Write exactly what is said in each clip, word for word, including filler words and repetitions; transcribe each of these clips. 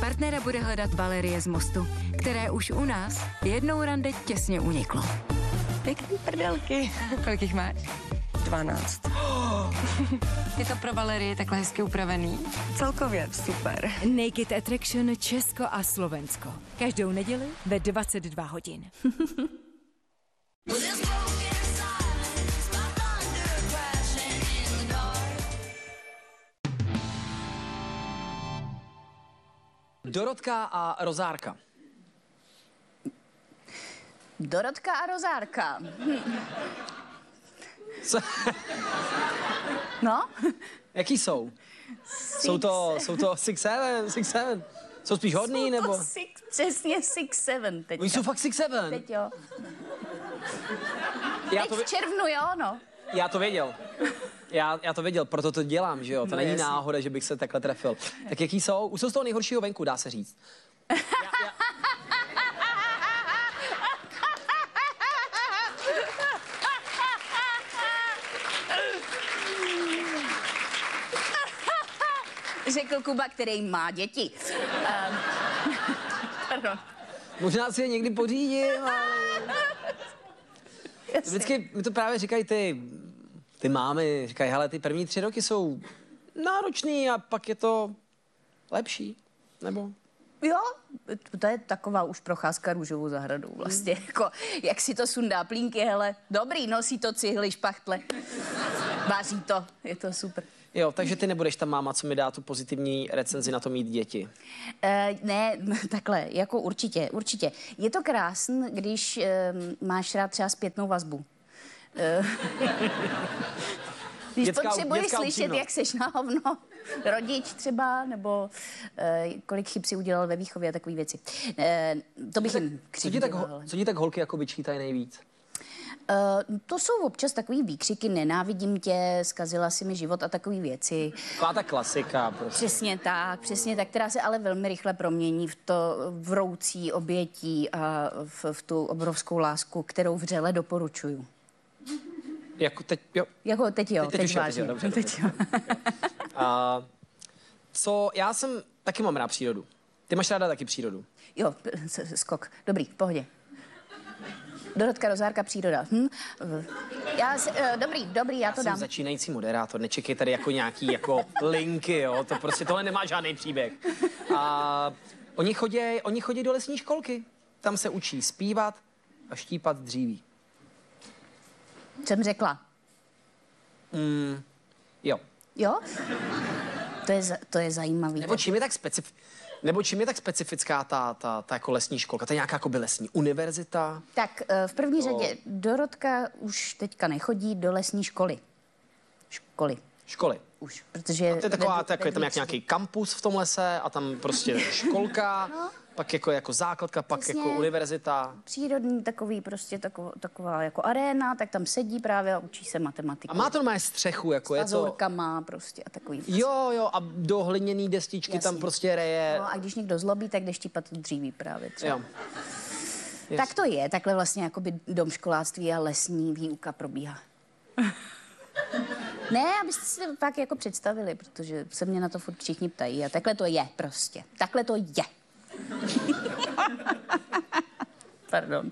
Partnera bude hledat Valerie z Mostu, které už u nás jednou rande těsně uniklo. Pěkný prdelky. Kolik jich máš? dvanáct. Oh. Je to pro Valerii takhle hezky upravený? Celkově super. Naked Attraction Česko a Slovensko. Každou neděli ve dvacet dva hodin. Dorotka a Rozárka. Dorotka a Rozárka. Co? No? Jaký jsou? Six. Jsou to, jsou to six seven, six seven. Jsou spíš hodný, jsou nebo? To six, přesně six seven teďka. Oni jsou fakt six seven. Teď jo. Já Teď to, v červnu, jo, no. já to věděl. Já, já to věděl, proto to dělám, že jo? To No, není jasně. náhoda, že bych se takhle trefil. Tak jaký jsou? Už jsou z toho nejhoršího venku, dá se říct. Já, já... Řekl Kuba, který má děti. Um, pardon. Možná si je někdy pořídím, ale... Vždycky mi to právě říkají ty, ty mámy, říkají, hele, ty první tři roky jsou náročný a pak je to lepší, nebo? Jo, to je taková už procházka růžovou zahradou vlastně, hmm. jako, jak si to sundá plínky, hele, dobrý, nosí to cihly, špachtle, vaří to, je to super. Jo, takže ty nebudeš ta máma, co mi dá tu pozitivní recenzi na to mít děti. Uh, ne, takhle, jako určitě, určitě. Je to krásný, když uh, máš rád třeba zpětnou vazbu. Uh, když dětská, potřebuješ dětská slyšet, upřímnost. jak seš na hovno, rodič třeba, nebo uh, kolik chyb si udělal ve výchově a takové věci. Uh, to bych jim co ti, tak, co ti tak holky jako vyčítají nejvíc? Uh, to jsou občas takový výkřiky, nenávidím tě, zkazila si mi život a takové věci. Taková ta klasika prostě. Přesně tak, přesně tak, která se ale velmi rychle promění v to vroucí obětí a v, v tu obrovskou lásku, kterou vřele doporučuju. Jako teď, jo. Jako teď jo, teď, teď, teď už jo, vážně. teď, jo, dobře, teď jo. A co, já jsem, taky mám rád přírodu. Ty máš ráda taky přírodu. Jo, skok, dobrý, v pohodě. Dorotka, Rozárka, příroda. Hm? Já si, uh, dobrý, dobrý, já to já dám. jsem začínající moderátor, nečekej tady jako nějaký jako linky, jo, to prostě tohle nemá žádný příběh. A oni chodí, oni chodí do lesní školky, tam se učí zpívat a štípat dříví. Jsem řekla. Mm, jo. Jo? To je, to je zajímavý. Nebo čím je tak specif... Nebo čím je tak specifická ta, ta, ta jako lesní školka? To je nějaká jako by lesní univerzita? Tak v první to... řadě Dorotka už teďka nechodí do lesní školy. Školy. Školy. Už, protože... A to je taková, to je tam jak nějaký kampus v tom lese a tam prostě školka, no. Pak jako, jako základka, pak Přesně. jako univerzita. Přírodní takový prostě taková, taková jako aréna, tak tam sedí právě a učí se matematiku. A má to normálně střechu, jako je to... S fazolkama prostě a takový. Jo, jo, a do hliněný destičky Jasně. tam prostě reje. No a když někdo zlobí, tak jde štípat dříví právě třeba. Jo. Tak to je, takhle vlastně jakoby domškoláctví a lesní výuka probíhá. Ne, abyste si to tak jako představili, protože se mě na to furt všichni ptají a takhle to je prostě. Takhle to je. Pardon.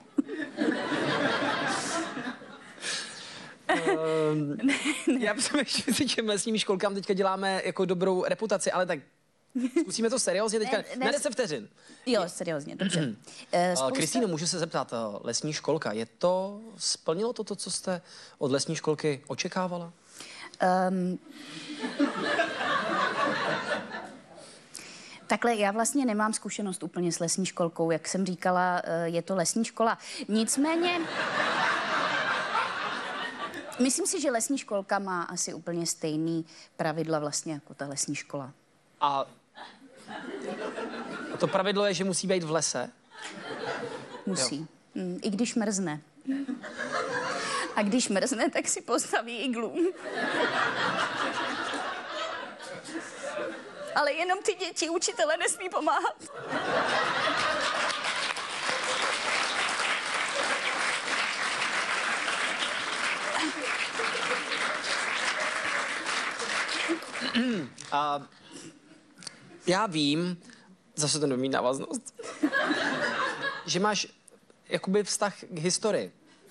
um, já přemýšlím si, že lesním školkám teďka děláme jako dobrou reputaci, ale tak zkusíme to seriózně teďka. Ne, ne, na deset vteřin. Jo, seriózně, dobře. uh, Kristýno, můžu se zeptat, lesní školka, je to, splnilo to, to, co jste od lesní školky očekávala? Um, Takhle, já vlastně nemám zkušenost úplně s lesní školkou. Jak jsem říkala, je to lesní škola. Nicméně, myslím si, že lesní školka má asi úplně stejný pravidla vlastně jako ta lesní škola. A, a to pravidlo je, že musí být v lese? Musí. Mm, I když mrzne. A když mrzne, tak si postaví iglu. Ale jenom ty děti, učitele nesmí pomáhat. A já vím, Zase to nemí návaznost. Že máš jakoby vztah k historii.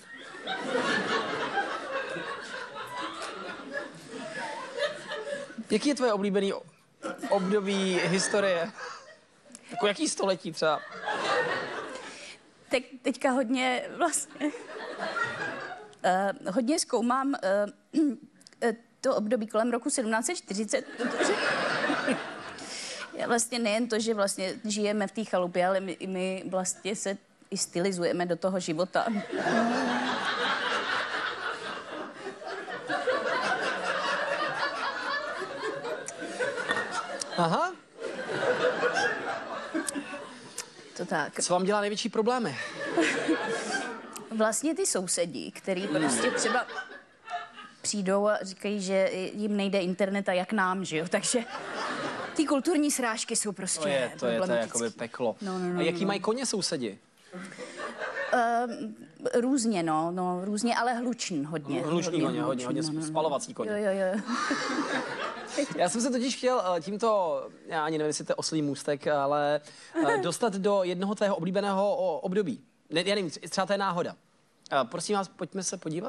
Jaký je tvoje oblíbený období historie? Jako jaký století třeba? Tak teďka hodně vlastně... Uh, hodně zkoumám uh, uh, to období kolem roku sedmnáct set čtyřicet, protože... Vlastně nejen to, že vlastně žijeme v té chalupě, ale my, my vlastně se i stylizujeme do toho života. Aha. To tak. Co vám dělá největší problémy? Vlastně ty sousedí, který prostě třeba přijdou a říkají, že jim nejde internet a jak nám, že jo, takže ty kulturní srážky jsou prostě To je, to je, to je problematický. jakoby peklo. No, no, no, A jaký no. mají koně sousedi? Uh, různě, no, no, různě, ale hluční hodně. Hluční koně, hodně, hluční, hodně no, no, no. spalovací koně. Jo, jo, jo. Já jsem se totiž chtěl eh, tímto, já ani nevím, jestli to je oslý můstek, ale eh, dostat do jednoho tvého oblíbeného o, období. Ne, já nevím, třeba to je náhoda. Eh, prosím vás, pojďme se podívat.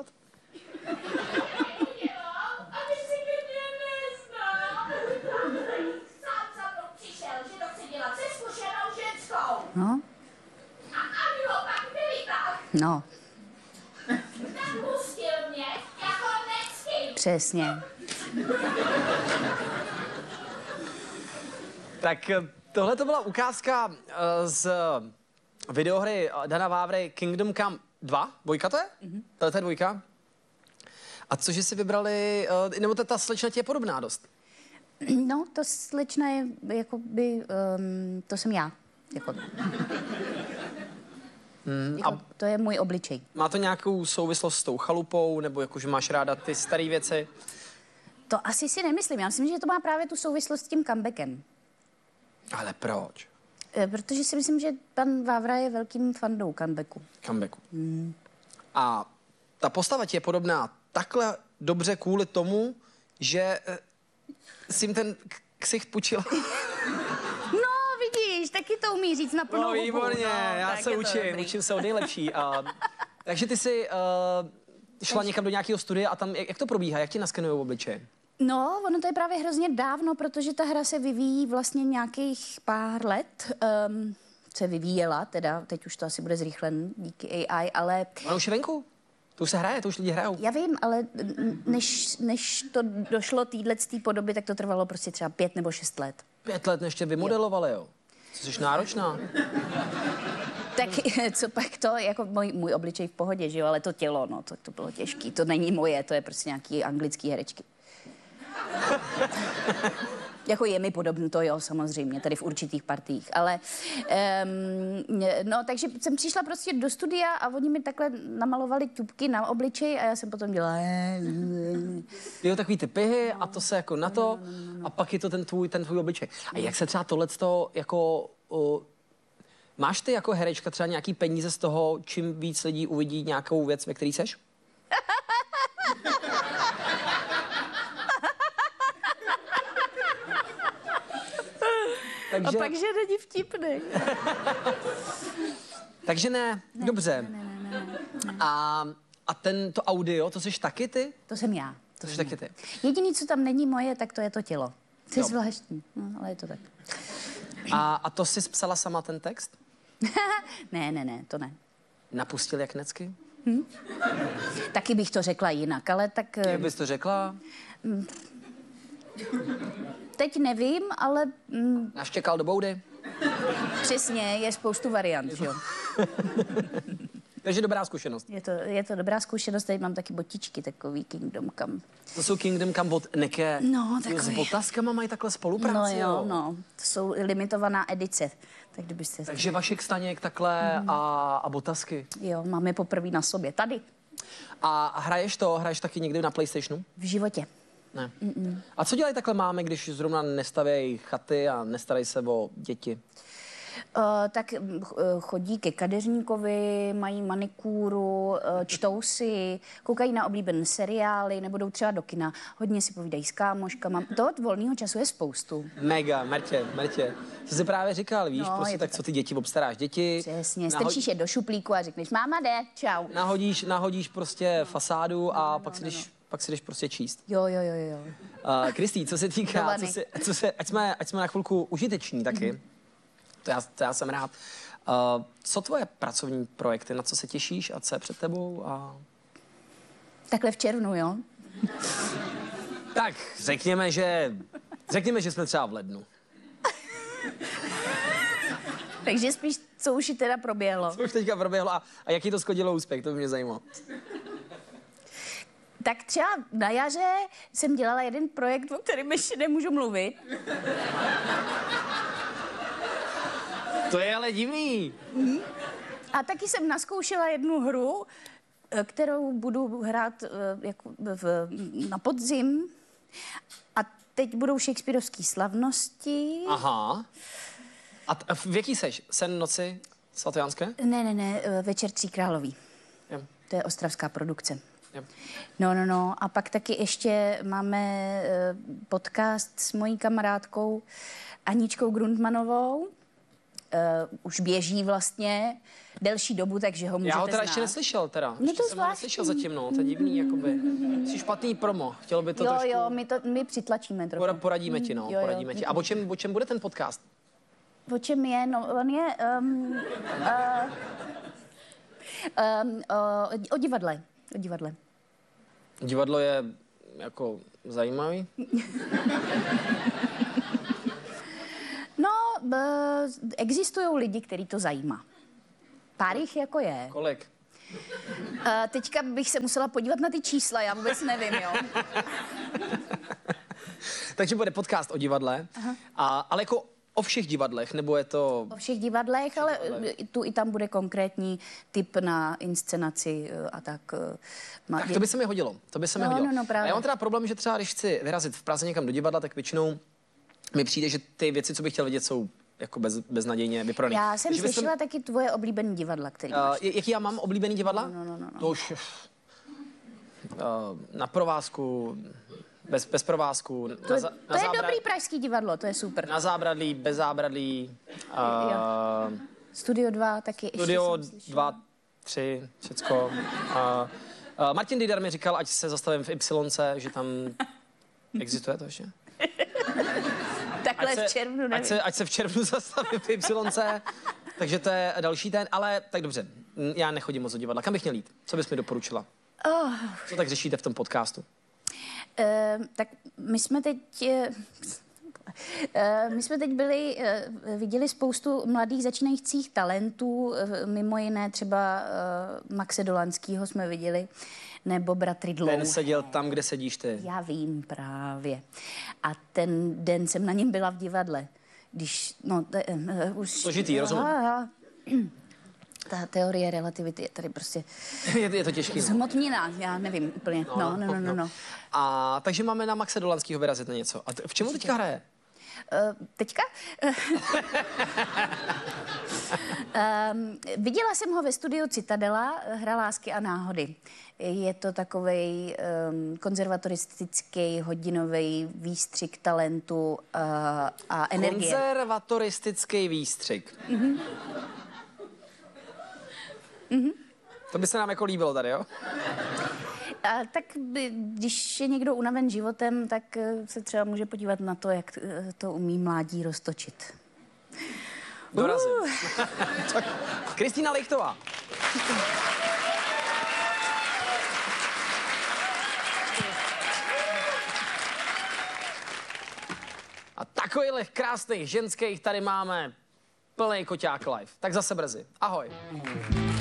No, A aby ho pak vylital, no, tak pustil mě jako necky. přesně. Tak eh, tohle to byla ukázka eh, z videohry Dana Vávry Kingdom Come dva. Dvojka to je? Mm-hmm. Tohle to je dvojka. A cože si vybrali, eh, nebo ta, ta slečna ti je podobná dost. No, to slečna je, jako by, um, to jsem já. Jako, Mm, jako, a to je můj obličej. má to nějakou souvislost s tou chalupou, nebo jako, že máš ráda ty staré věci? To asi si nemyslím. Já myslím, že to má právě tu souvislost s tím comebackem. Ale proč? E, Protože si myslím, že pan Vávra je velkým fandou comebacku. Comebacku. Mm. A ta postava ti je podobná takhle dobře kvůli tomu, že eh, jsi jim ten k- ksicht půjčila. No, vidíš, taky to umí říct na plnou No, hubu. výborně, no, já tak se je to učím, dobrý. učím se od nejlepší. A, takže ty jsi uh, šla někam do nějakého studia a tam, jak, jak to probíhá, jak ti naskenujou obličeje? No, ono to je právě hrozně dávno, protože ta hra se vyvíjí vlastně nějakých pár let. Um, se vyvíjela, teda teď už to asi bude zrychlen díky A I, ale Ona už je venku? To už se hraje, to už lidi hrajou. já vím, ale n- než, než to došlo téhletý podoby, tak to trvalo prostě třeba pět nebo šest let. Pět let ještě vymodelovali, jo. Jsi náročná. Tak co pak to, jako můj, můj obličej v pohodě, že jo, ale to tělo, no, to, to bylo těžký, to není moje, to je prostě nějaký anglický herečky. Jako je mi podobný to, jo, samozřejmě, tady v určitých partiích, ale um, no, takže jsem přišla prostě do studia a oni mi takhle namalovali tubky na obličej a já jsem potom dělala Jo, takový ty pihy a to se jako na to a pak je to ten tvůj, ten tvůj obličej. A jak se třeba tohleto jako... Uh, máš ty jako herečka třeba nějaký peníze z toho, čím víc lidí uvidí nějakou věc, ve který seš? Takže, a pak, že není vtipný. takže ne, ne dobře. Ne, ne, ne, ne, ne. A, a ten, to audio, to jsi taky ty? To jsem já. To To jsi jsem taky já. ty. Jediný, co tam není moje, tak to je to tělo. To je Jo. zvláštní, no, ale je to tak. A, a to jsi psala sama ten text? Ne, ne, ne, to ne. Napustil jak necky? Taky bych to řekla jinak, ale tak Jak bys to řekla? teď nevím, ale mm, Naštěkal do boudy? přesně je spoustu variant, že jo. Takže dobrá zkušenost. Je to, je to dobrá zkušenost, tady mám taky botičky, takový Kingdom Come. To jsou Kingdom Come od Neke. No, Jo, s takový. botaskama mají takhle spolupráci, No jo, no, to jsou limitovaná edice, tak kdybyste... Takže Vašek Staněk takhle Mhm. a, a botasky. Jo, mám je poprvé na sobě, tady, A hraješ to, hraješ taky někdy na PlayStationu? v životě. Ne. Mm-mm. A co dělají takhle máme, když zrovna nestavějí chaty a nestarají se o děti? Uh, tak uh, chodí ke kadeřníkovi, mají manikúru, uh, čtou si, koukají na oblíbené seriály, nebo jdou třeba do kina. Hodně si povídají s kámoškama. Toho volného času je spoustu. Mega, Martě, Martě. To jsi právě říkal, víš, No, prostě je to tak, tak. co ty děti obstaráš. Děti Přesně, naho- strčíš je do šuplíku a řekneš, máma jde, čau. nahodíš, nahodíš prostě fasádu a pak si jdeš, pak si jdeš prostě číst. Jo, jo, jo, jo. Uh, Kristý, co se týká, Giovanni. co se, co se, ať, jsme, ať jsme na chvilku užiteční taky, mm-hmm. to, já, to já jsem rád. Uh, co tvoje pracovní projekty, na co se těšíš a co je před tebou? A... Takhle v červnu, jo? Tak, řekněme, že, řekněme, že jsme třeba v lednu. Takže spíš, co už i teda proběhlo. To už teďka proběhlo a, a jaký to skodilo úspěch, to by mě zajímalo. Tak třeba na jaře jsem dělala jeden projekt, o kterém ještě nemůžu mluvit. To je ale divný. A taky jsem naskoušela jednu hru, eh, kterou budu hrát eh, jako v, na podzim. A teď budou Shakespeareovský slavnosti. Aha. A t- v jaký seš? Sen noci svatojánské? Ne, ne, ne, eh, Večer tří královí. Jo. To je ostravská produkce. Jo. No, no, no. A pak taky ještě máme eh, podcast s mojí kamarádkou Aničkou Grundmanovou. Uh, už běží vlastně delší dobu, takže ho můžete Já ho teda znát. ještě neslyšel teda. No ještě to jsem ho zvláštní. neslyšel zatím, no. To je divný, jakoby. Jsi špatný promo. Chtělo by to Jo, trošku... jo, my, to, my přitlačím trochu. Pora- Poradíme ti, no, Jo, jo. poradíme ti. A o čem, o čem bude ten podcast? O čem je? No, on je... Um, uh, um, uh, o divadle. O divadle. Divadlo je jako zajímavý. No, uh, existují lidi, který to zajímá. Pár jich jako je. Kolik? Uh, teďka bych se musela podívat na ty čísla, já vůbec nevím, jo. Takže bude podcast o divadle, a, ale jako o všech divadlech, nebo je to... O všech divadlech, ale eh, tu i tam bude konkrétní tip na inscenaci eh, a tak. eh, má- Tak to by se mi hodilo, to by se mi No, hodilo. no, no, právě. A já mám teda problém, že třeba když chci vyrazit v Praze někam do divadla, tak většinou mi přijde, že ty věci, co bych chtěl vidět, jsou jako bez, beznadějně vyprodaný. Já jsem Takže byste- slyšela taky tvoje oblíbený divadla, který Uh, máš. jaký já mám oblíbený divadla? No, no, no, no. To už... Uh, na provázku, bez, bez provázku, To, na, je- za, to na, je zábra, dobrý pražský divadlo, to je super. na zábradlí, bez zábradlí, uh, Studio dva taky studio ještě jsem slyšela. dva, tři, všecko. Uh, uh, Martin Didar mi říkal, ať se zastavím v Y, že tam existuje to ještě? Takhle Ať se, v červnu, nevím. ať, se, ať se v červnu zastavím v Y, takže to je další ten, ale tak dobře, m, já nechodím moc do divadla. Kam bych měl jít? Co bys mi doporučila? Oh, Co tak řešíte v tom podcastu? eh, tak my jsme teď... eh, eh, My jsme teď byli, eh, viděli spoustu mladých začínajících talentů, eh, mimo jiné třeba eh, Maxe Dolanskýho jsme viděli, nebo bratry Dlouhé. Ten seděl tam, kde sedíš ty. Já vím právě. A ten den jsem na něm byla v divadle. Když, no, te, uh, už... Složitý, rozumím. Aha. Ta teorie relativity je tady prostě je, je to těžký. No. zhmotněná, já nevím úplně. No, no, no, no. no. A takže máme na Maxe Dolanskýho vyrazit na něco. A t- v čemu teďka hraje? Uh, teďka? um, viděla jsem ho ve studiu Citadela, Hra lásky a náhody. Je to takovej um, konzervatoristický hodinový výstřik talentu uh, a energie. Konzervatoristický výstřik. Mm-hmm. Mm-hmm. To by se nám jako líbilo tady, jo? A tak by, když je někdo unaven životem, tak eh, se třeba může podívat na to, jak eh, to umí mládí roztočit. Dorazím. Tak, Kristýna Lichtová. A takových krásných ženských tady máme plný koťák live. Tak zase brzy. Ahoj.